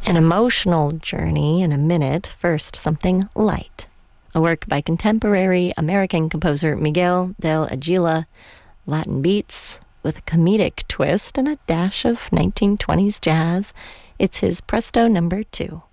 An emotional journey in a minute. First, something light. A work by contemporary American composer Miguel del Aguila. Latin beats with a comedic twist and a dash of 1920s jazz. It's his Presto No. 2.